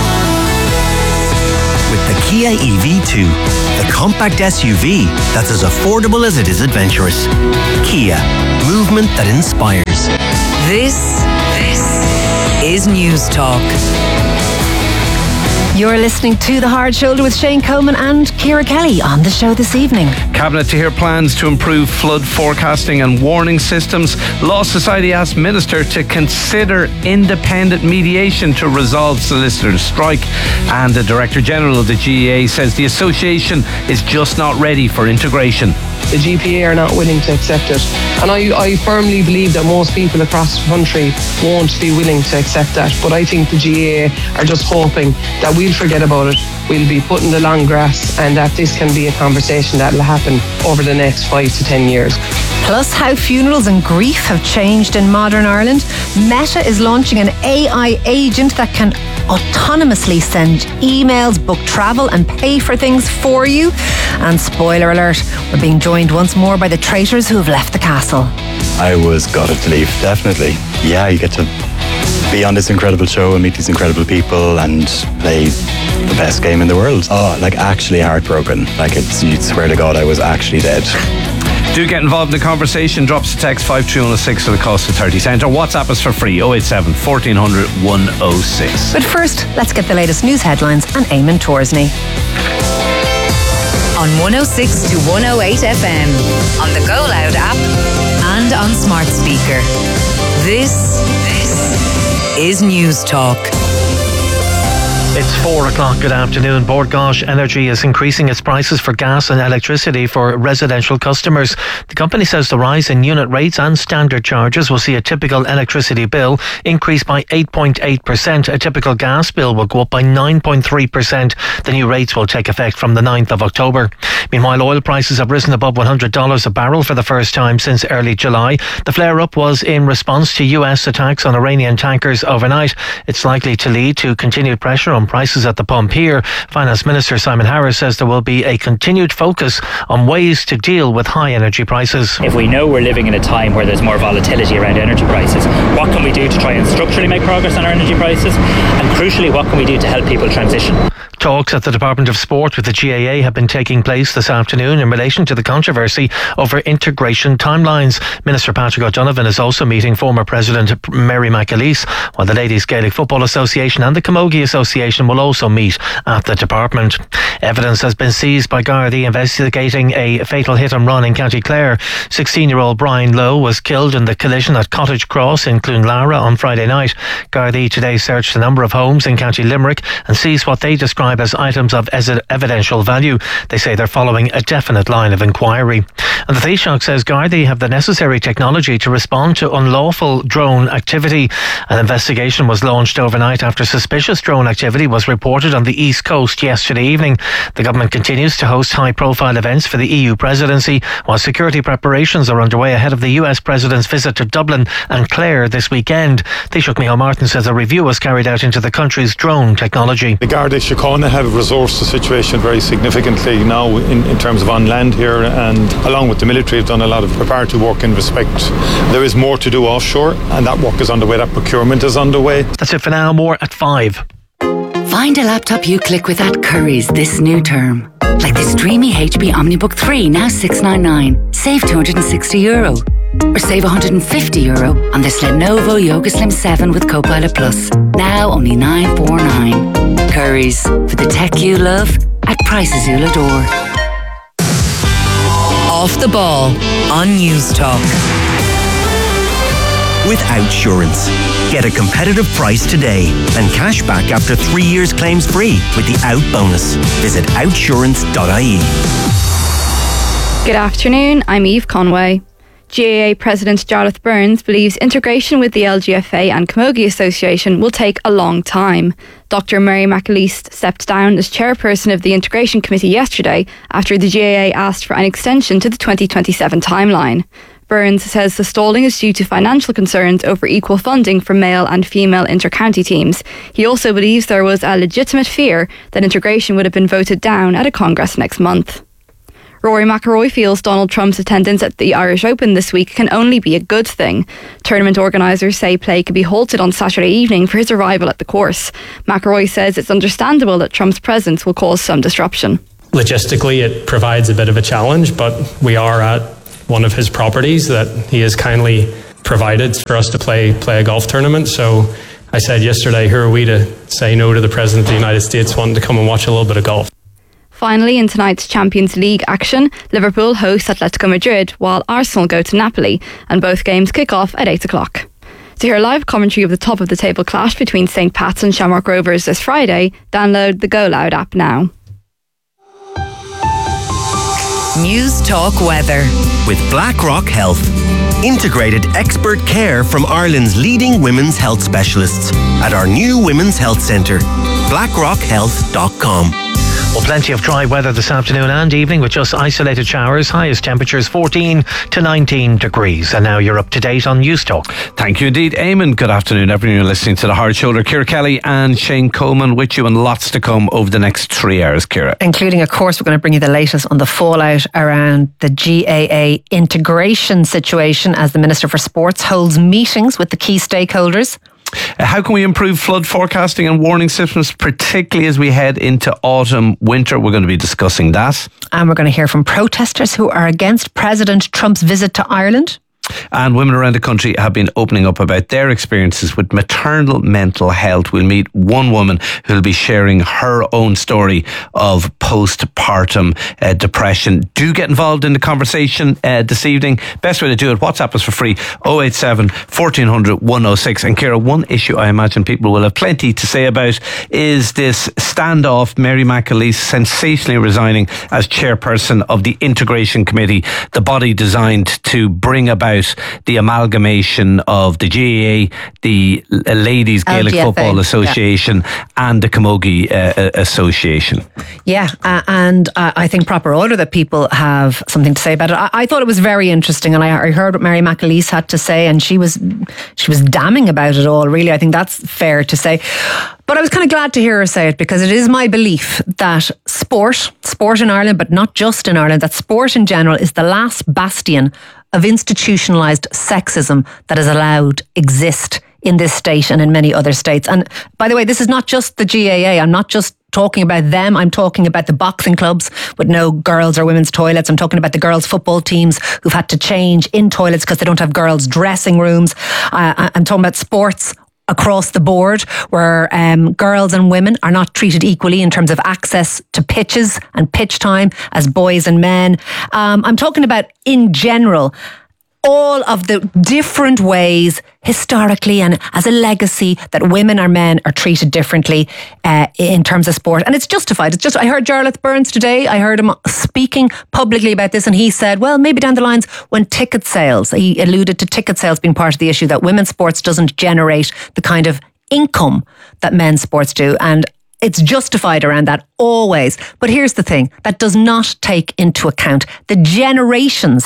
With the Kia EV2, the compact SUV that's as affordable as it is adventurous. Kia, movement that inspires. This is News Talk. You're listening to The Hard Shoulder with Shane Coleman and Ciara Kelly on the show this evening. Cabinet to hear plans to improve flood forecasting and warning systems. Law Society asked Minister to consider independent mediation to resolve solicitors' strike. And the Director General of the GAA says the association is just not ready for integration. The GPA are not willing to accept it. And I firmly believe that most people across the country won't be willing to accept that. But I think the GAA are just hoping that we'll forget about it. We'll be put in the long grass and that this can be a conversation that will happen over the next 5 to 10 years. Plus, how funerals and grief have changed in modern Ireland. Meta is launching an AI agent that can autonomously send emails, book travel and pay for things for you. And spoiler alert, we're being joined once more by the traitors who have left the castle. I was gutted to leave, definitely. Yeah, you get to be on this incredible show and meet these incredible people and play the best game in the world. Oh, like actually heartbroken. Like you'd swear to God I was actually dead. Do get involved in the conversation. Drop us a text 53106 for the cost of 30 cents, or WhatsApp us for free 087 1400 106. But first, let's get the latest news headlines and Eamon Torsney. On 106 to 108 FM, on the Go Loud app and on smart speaker. This is News Talk. It's 4 o'clock. Good afternoon. Bord Gáis Energy is increasing its prices for gas and electricity for residential customers. The company says the rise in unit rates and standard charges will see a typical electricity bill increase by 8.8%. A typical gas bill will go up by 9.3%. The new rates will take effect from the 9th of October. Meanwhile, oil prices have risen above $100 a barrel for the first time since early July. The flare-up was in response to US attacks on Iranian tankers overnight. It's likely to lead to continued pressure on prices at the pump here. Finance Minister Simon Harris says there will be a continued focus on ways to deal with high energy prices. If we know we're living in a time where there's more volatility around energy prices, what can we do to try and structurally make progress on our energy prices? And crucially, what can we do to help people transition? Talks at the Department of Sport with the GAA have been taking place this afternoon in relation to the controversy over integration timelines. Minister Patrick O'Donovan is also meeting former President Mary McAleese, while the Ladies Gaelic Football Association and the Camogie Association will also meet at the department. Evidence has been seized by Gardaí investigating a fatal hit and run in County Clare. 16-year-old Brian Lowe was killed in the collision at Cottage Cross in Cloonlara on Friday night. Gardaí today searched a number of homes in County Limerick and seized what they describe as items of evidential value. They say they're following a definite line of inquiry. And the Taoiseach says Gardaí have the necessary technology to respond to unlawful drone activity. An investigation was launched overnight after suspicious drone activity was reported on the East Coast yesterday evening. The government continues to host high-profile events for the EU presidency, while security preparations are underway ahead of the US president's visit to Dublin and Clare this weekend. Taoiseach Micheál Martin says a review was carried out into the country's drone technology. The Garda Síochána have resourced the situation very significantly now in terms of on land here, and along with the military have done a lot of preparatory work in respect. There is more to do offshore, and that work is underway, that procurement is underway. That's it for now. More at 5. Find a laptop you click with at Currys this new term. Like this dreamy HP OmniBook 3, now $699. Save €260. Or save €150 on this Lenovo Yoga Slim 7 with Copilot Plus. Now only $949. Currys, for the tech you love at prices you'll adore. Off the Ball on News Talk. With Outsurance. Get a competitive price today and cash back after 3 years claims free with the Out bonus. Visit outsurance.ie. Good afternoon, I'm Eve Conway. GAA President Jarlath Burns believes integration with the LGFA and Camogie Association will take a long time. Dr. Mary McAleese stepped down as chairperson of the Integration Committee yesterday after the GAA asked for an extension to the 2027 timeline. Burns says the stalling is due to financial concerns over equal funding for male and female inter-county teams. He also believes there was a legitimate fear that integration would have been voted down at a congress next month. Rory McIlroy feels Donald Trump's attendance at the Irish Open this week can only be a good thing. Tournament organisers say play could be halted on Saturday evening for his arrival at the course. McIlroy says it's understandable that Trump's presence will cause some disruption. Logistically, it provides a bit of a challenge, but we are at one of his properties that he has kindly provided for us to play a golf tournament. So I said yesterday, who are we to say no to the President of the United States wanting to come and watch a little bit of golf? Finally, in tonight's Champions League action, Liverpool host Atletico Madrid while Arsenal go to Napoli, and both games kick off at 8 o'clock. To hear live commentary of the top of the table clash between St Pat's and Shamrock Rovers this Friday, download the Go Loud app now. News Talk Weather. With BlackRock Health. Integrated expert care from Ireland's leading women's health specialists at our new Women's Health Centre. BlackRockHealth.com. Well, plenty of dry weather this afternoon and evening with just isolated showers. Highest temperatures 14 to 19 degrees. And now you're up to date on News Talk. Thank you indeed, Eamon. Good afternoon, everyone. You're listening to The Hard Shoulder. Ciara Kelly and Shane Coleman with you, and lots to come over the next 3 hours, Ciara. Including, of course, we're going to bring you the latest on the fallout around the GAA integration situation as the Minister for Sports holds meetings with the key stakeholders. How can we improve flood forecasting and warning systems, particularly as we head into autumn, winter? We're going to be discussing that. And we're going to hear from protesters who are against President Trump's visit to Ireland. And women around the country have been opening up about their experiences with maternal mental health. We'll meet one woman who'll be sharing her own story of postpartum depression. Do get involved in the conversation this evening. Best way to do it, WhatsApp us for free, 087 1400 106. And Ciara, one issue I imagine people will have plenty to say about is this standoff. Mary McAleese sensationally resigning as chairperson of the Integration Committee, the body designed to bring about the amalgamation of the GAA, the Ladies Gaelic LGFA, Football Association, and the Camogie Association. Yeah, and I think proper order that people have something to say about it. I thought it was very interesting, and I heard what Mary McAleese had to say, and she was damning about it all, really. I think that's fair to say. But I was kind of glad to hear her say it, because it is my belief that sport in Ireland, but not just in Ireland, that sport in general is the last bastion of institutionalised sexism that is allowed exist in this state and in many other states. And by the way, this is not just the GAA. I'm not just talking about them. I'm talking about the boxing clubs with no girls' or women's toilets. I'm talking about the girls' football teams who've had to change in toilets because they don't have girls' dressing rooms. I'm talking about sports across the board where girls and women are not treated equally in terms of access to pitches and pitch time as boys and men. I'm talking about, in general, all of the different ways historically and as a legacy that women or men are treated differently in terms of sport. And it's justified. I heard Jarlath Burns today. I heard him speaking publicly about this, and he said, well, maybe down the lines when ticket sales, he alluded to ticket sales being part of the issue, that women's sports doesn't generate the kind of income that men's sports do. And it's justified around that always. But here's the thing, that does not take into account the generations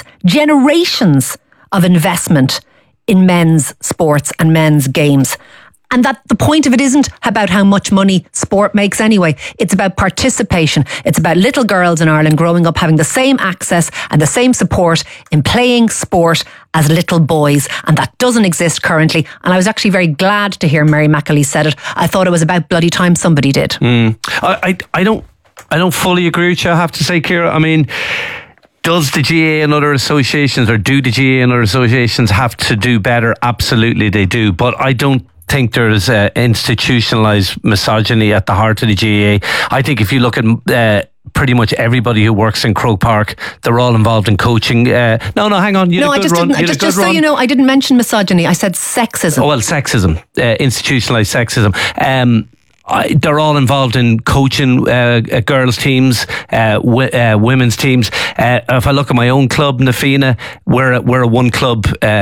of investment in men's sports and men's games. And that the point of it isn't about how much money sport makes anyway. It's about participation. It's about little girls in Ireland growing up having the same access and the same support in playing sport as little boys. And that doesn't exist currently. And I was actually very glad to hear Mary McAleese said it. I thought it was about bloody time somebody did. I don't fully agree with you, I have to say, Ciara. I mean, Does the GAA and other associations, or do the GAA and other associations have to do better? Absolutely they do. But I don't think there's institutionalised misogyny at the heart of the GAA. I think if you look at pretty much everybody who works in Croke Park, they're all involved in coaching. No, hang on. Just so you know, I didn't mention misogyny. I said sexism. Oh, well, sexism, institutionalised sexism. They're all involved in coaching girls' teams, women's teams. If I look at my own club, Nafina, we're a one club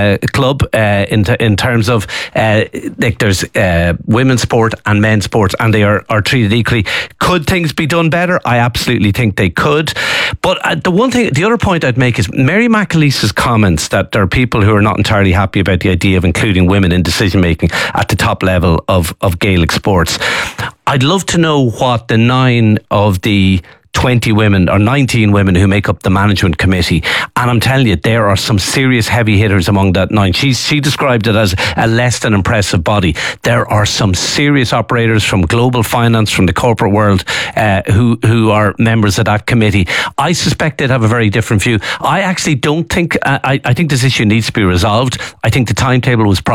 in terms of like there's women's sport and men's sport, and they are treated equally. Could things be done better? I absolutely think they could. But the other point I'd make is Mary McAleese's comments that there are people who are not entirely happy about the idea of including women in decision making at the top level of Gaelic sports. I'd love to know what the 9 of the 20 women or 19 women who make up the management committee, and I'm telling you, there are some serious heavy hitters among that 9. She described it as a less than impressive body. There are some serious operators from global finance, from the corporate world, who are members of that committee. I suspect they'd have a very different view. I actually don't think, I think this issue needs to be resolved. I think the timetable was